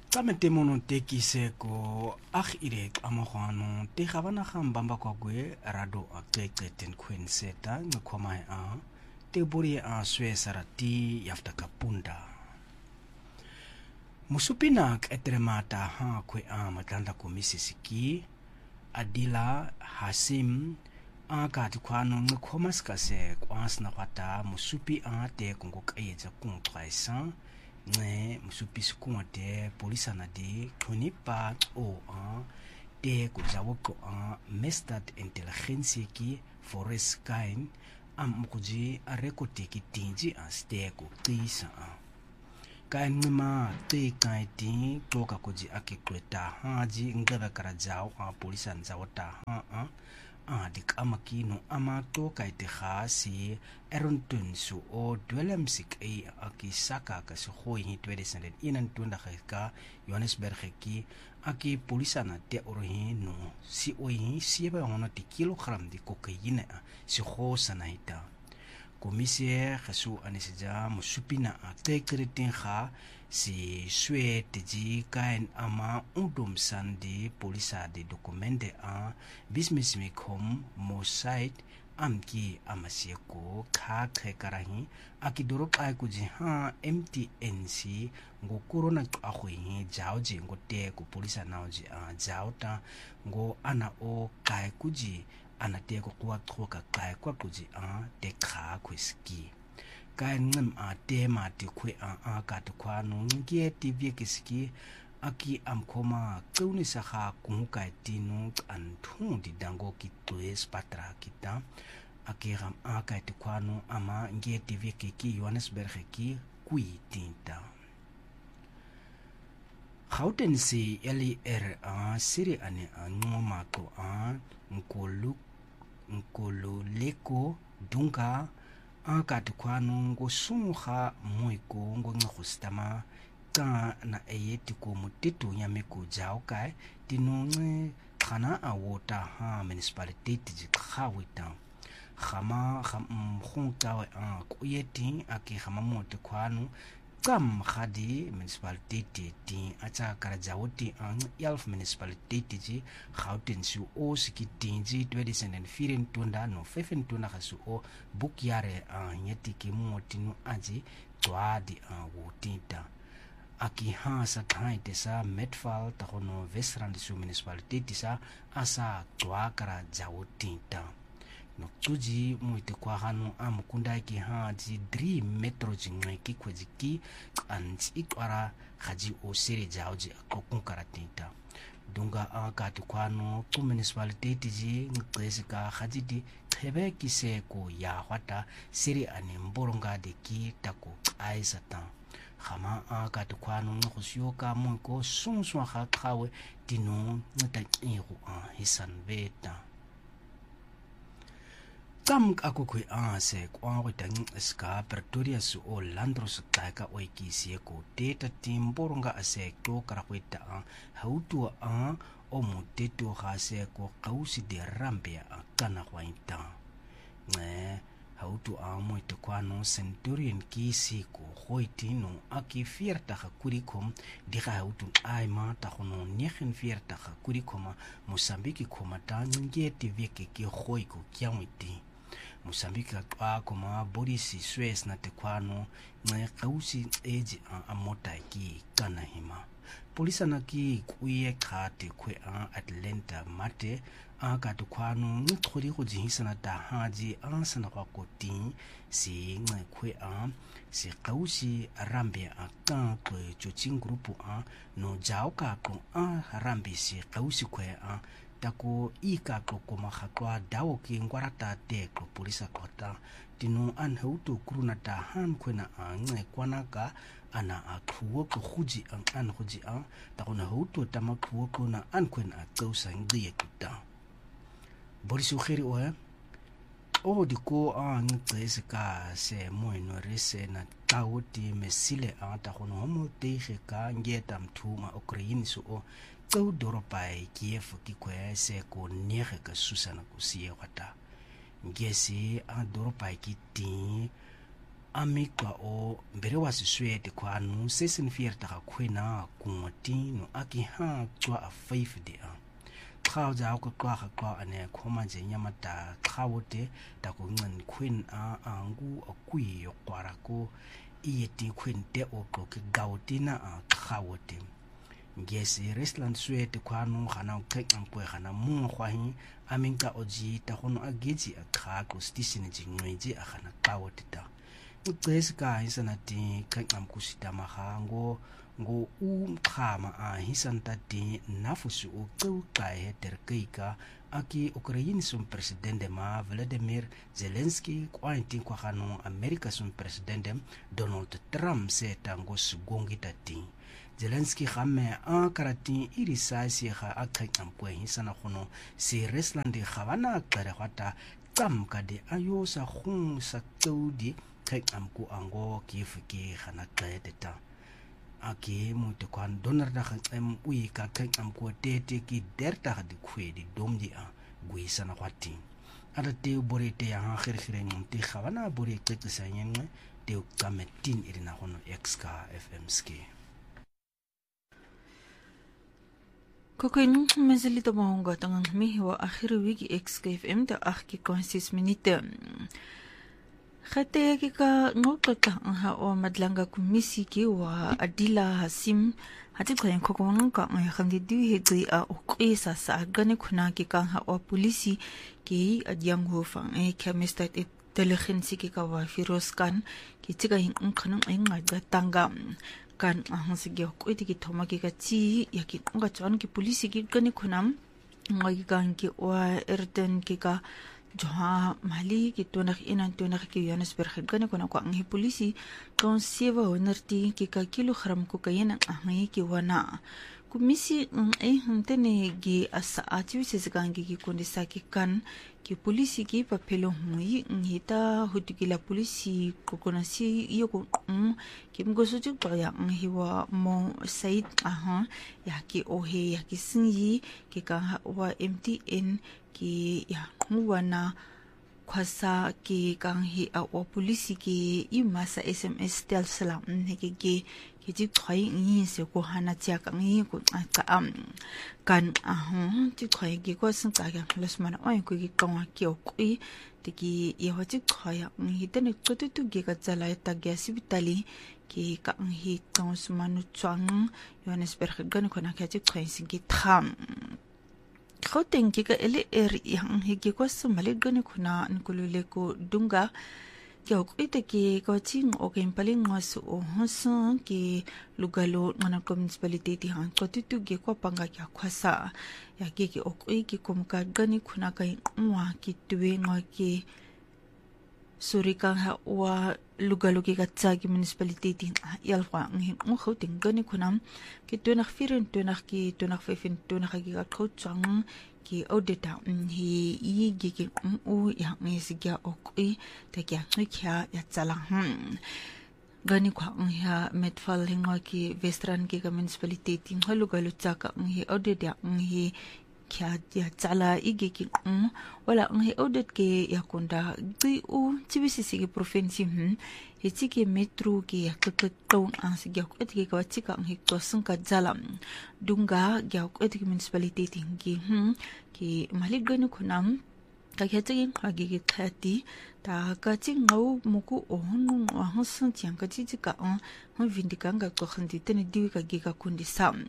Tsamete mono tekise ko ire amogwano te gabana gambamba kwa kwe rado a qeqeten khwenseta ngikhoma te buri a swesarati yafta kapunda musupinak etremata ha kwe matlanda ko misisiki adila hasim ka tikwano ngikhoma skase kwasna kwata musupi te kungokayetsa kungqaisa nge musupi sikunde polisa na de khonipa te kujawo ko Mestad intelligence ki forest kain mkuji arekote ki tinji ste ko tisa kain ngima te kai ti toka kuji akikweta haji ngaba karajao polisa nzawata dik amakino amato kaite khasi erontun su o dwelemsik akisaka ka se khoi 2021 ka Johannesburg ki aki polisa na te orohi no si oi sieba ona ti kilogram di kokaina si khosa na ita komisie khasu anisija musupina te kritin kha si swe teji kain ama sandi polisa de dokumente business mekom mo site amki amasieko kha karahi akidorop ay kuji MTNC ngo corona akhui jaoji ngo te ku polisa naoji jaota ngo ana o kai kuji ana te ko kwa troka kai kwa kuji te kha kwiski kai ngem te ma ti khwe ka te kwa no ngie ti vie kiski aki amkoma tuni sa kha kungai tinu anthung di dango ki tues patra kita aki ram ka te kwa no ama ngie ti vie ki Johannesburg ki kui tinta Gautensi LR siri ane ngoma ko nkolo leko dunga akati kwano ngo sumuha moiko ngo ngkhustama ka na eyeti ko mutitu nyameko jao kai tinonge khana awota municipality jikhawita khama khontawe kuyeti aki khama mote kwano kam khadi municipality ti acha karajawoti yalf municipality ji Gauteng su o sikitinji 2004 tunda no 5 tunda khasu o book yare nyeti ki motinu aji twadi wotinta aki sa thaite sa metfal ta kono Westland su municipality sa asa twa kara jawotinta no tuji muite kwa hanu amukunda ki ji 3 metro jingwe ki kwejiki anti ikwara khaji o sere jaoji akokun karatinta dunga akati kwano ku municipality ji ngqesika khaji di khebe ki se ko ya hwata sere ane mboronga de ki tako aisata khama akati kwano ngkhusyoka monko sungswa kha khawe tino ngata qiru hisan beta kam akukui se kwa witang ska Pretoria su o landros taika oiki sieko teta timboronga ase to karakwita hautua o muteto khase ko kausi de rambia kana kwaita hautu moite kwano Centurion ki siko hoitino aki fierta khakurikom dira hautu aima ta khono negen fierta khakurikoma Mosambiki komata ngeti veke ki hoiko kyamiti Mosambiki koma borisi Suez na tekwano kausi eji amota ki kana hima polisa na ki kuye khate kwe Atlanta mate ka tekwano ngkhori go jihisa na ta haji sana kwa koti si ngkwe si kausi rambe ka kwe choching group no jao ka ko rambe si kausi kwe tako ika koma khatwa dawo ki ngwarata te ko polisa kota tino hauto kruna ta han kwena kwana ka ana akhuo ko khuji khuji ta kona hauto tamakhuo ko na kwena tsausa ngiye kuta borisu khiri o diko ngcese ka se moeno rese na tawoti mesile ta kono homo tege ka ngeta mthuma Ukraine so tsau doropai Kiev ki kwese ko nege ka susana kusie wata ngesi doropai ki ti amikwa o mbere wa siswete kwanu sesinfierta ka kwena kungotino aki ha tswa a 5 de a khaw ja ko kwa ane khoma je nyamata khawote ta ko ngin kwin a angu akuyo kwara ko iyeti kwin te o ko ke gautina a khawote ngesi restaurant swete kwanu khana khekam kwe khana mu khwahi aminka oji ta khono agiji a kha ko station ji ngweji a khana khawote ta ucesika isanati khekam kusita mahango ngo umkhama a hisanta ti nafusu uqeqahe terkeika aki Ukraine sum presidente ma Vladimir Zelensky kwainti kwa khano America sum presidente Donald Trump se tango sugongi tati Zelensky khame a karati irisasi kha akhekam kwe hisana khono si Rusland khawana kare khata tsamka de ayo sa khung sa todi khekam ku ango kifiki khana qedeta aki mutu kwan donar da khan ui ka khekam ku tete ki derta di khwedi domdi a guisa na kwati ada te borete ya khirkhire nti khawana bore qeqisa yenwe te ukametin irina hono xka fmsk Kokoin mezeli to maunga tangang mi wa akhir wiki xkfm ta akhi konsis minute khate ki ka ngotota ha o madlanga kumisi ki wa adila hasim hati khoyen kokong ka ngai khandi du he gri a oqisa sa gane khuna ki ka ha o polisi ki adyang ho fang e chemist at telegensi ki ka wa firoskan ki tiga hin khanang ai ngai ga tanga kan ahang sige ko iti ki thoma ki ka chi yaki nga chon ki police ki kani khunam ngai kan ki wa erden ki ka joha mali ki tonak inan tonak ki Johannesburg kani kuna ko ang hi police ton seva honerti ki ka kilogram ko kayen ang ki wana kumisi ai hantene gi asa atiu sesigangi ki kondisa ki kan ki polisi ki papelo mui ngita hutikila polisi kokonasi iyo ko ki mgosuju ya hiwa mo said ya ki ohe ya ki singi ki ka wa MTN ki ya ngwana kwasa ki kang hi a o polisi ki imasa SMS tel salam ki ji khoi ngi se ko hana cha ka ngi ko ka kan ji khoi gi ko sang ka ga lasmana oi ko gi ka ki o ki ti ki ye ho ji khoi ngi te ne to tu gi ka chala ta ga sibitali ki ka ngi tong smanu chang Johannesburg gan ko na ka ji khoi sing ki tham khoten ki ka ele yang hi gi ko smale gan ko na nkulule ko dunga Kau ite ki kau cing oken paling ngasu ohson ki lugalo ngana municipality ti han ko tutu ge ko panga kya khwasa ya ki okoi ki komka gani khuna kai wa ki tuwe nga ki surika ha wa lugalo ki katsa ki municipality ti yalwa ngi ngo ting gani khunam ki tunak firen tunak ki tunak fefin tunak ki ka khouchang ki audita hi yi gi ki u ya ngi sigya okoi ta kya kya ya chala gani kwa ya metfal hinga ki western ki municipality ti halu galu chaka hi audita hi kya ya chala igi ki wala hi audit ki ya kunda gi u chibisi ki province hi ki metro ki ya kakatong ang sigya ko etki ka chika hi tosung ka jalam dunga gya ko etki municipality tingi ki maligano kunam ka khetagin hagi ki thati ta ka chingau muku ohun ahon san chiang ka chi ka vindikanga ko khandi tene diwi ka gi ka kundi sam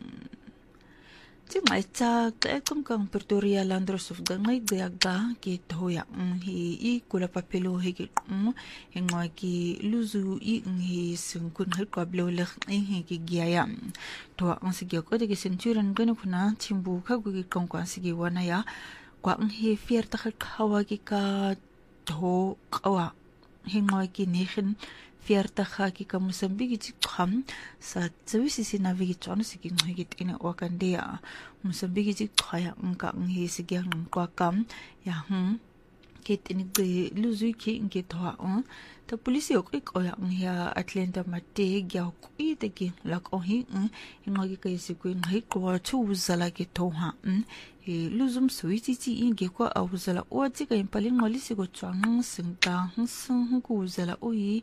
Mai cha ka kang Pretoria Landros of Gangai Gaga ki toya hi kula papelo hi ki ngwa ki luzu hi sungkun hi kablo le hi ki giaya to ang sige ko de senturan gana kuna chimbu ka gu ki kong kwa sige wana ya kwa hi fier ta khawa ki ka to kawa hi ngwa ki nehen Fierta ki ka Mozambique ti kham sa tsawisi sinavigi tsona sigi ngigit ina wakandea Mozambique ti khaya ngka ngi sigi ngkwa kam ya kit ini ge luzu ki ngi toa ta polisi ok ya ngia Atlanta mate gya ku ite ki lak ohi ngi ka yisiku ngi ko chu zala ki toha luzum suiti ti inge ko awuzala o ti ka impali ngoli sigo tsang singta sing ku zala oi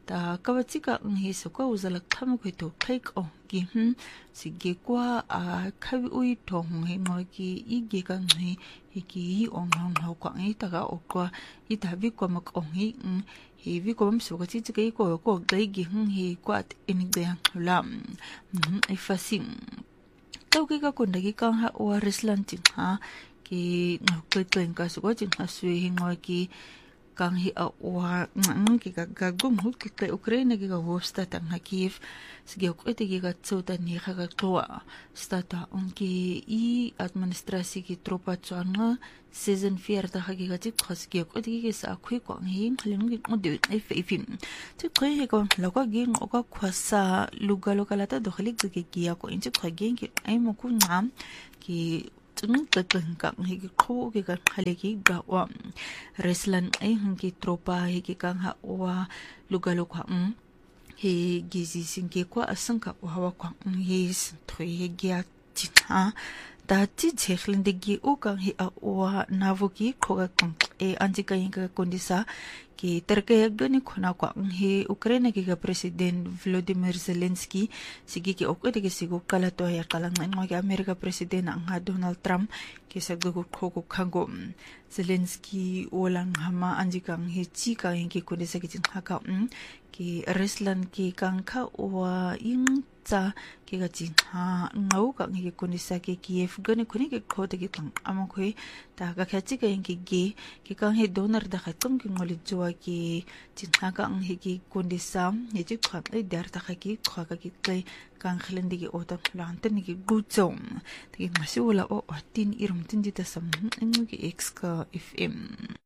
ta kawatika ngi sokwa uzalak tham ko to pek o gi sige kwa a khawi ui to ngi ngo ki ige ka ngi ki ong hong kwa ngi ta ga o kwa I ta vi kwa mak ong hi vi ko mso ko chi chi ko dai gi hi kwa in de la I fasim tau ki ka kun dagi ka ha o reslan ting ha ki ko tlen ka so ko ting ha sui hi ngo ki kang hi a wa ki ka gum hu ki ka Ukraine ki ka wosta tang ha Kiev sige ko ite ki ka tsuta ni ka to stata on ki I administrasi ki tropa changa season 4 ta ha ki ka ti khos ki ko ite ki sa khoi ko hi hlen ki mo de ifin ti khoi he ko lo ka gi ngo ka khwasa luga ta do khalik ki ki ko in ti khoi gi ki ai mo ku ngam ki tung tatang ka higi ko ki ka haliki ga wa reslan ai hangi tropa higi ka ha wa lugalo kwa he gizi singe kwa asanka wa kwa he thui higi ta ta ti chekhlin de gi o ka hi a wa navoki khoga kong anti ka inga kondisa ki terkaya gani khona kwa he Ukraine ki ka president Volodymyr Zelensky sige ki okte ki sigo kala to ya kala ngo ki America president ang Donald Trump ki sagdo ko khango Zelensky olang hama anjikang he chi ka ki kondisa ki chin haka ki Ruslan ki kang kha wa ing cha ki ga chin ha ngau ka ki kondisa ki Kiev gani khoni ki khote ki tang amo khoi ta ka khachi ka ki ge ki kang he donor da khatum ki ngoli jwa ki chin ha ka ang he ki kondisa ye chi khap ai dar ta kha ki kha ka ki kai kang khlendi ki ota lan ten ki gu chom ti ma si wala o tin irum tin ji ta sam ngi ki x ka fm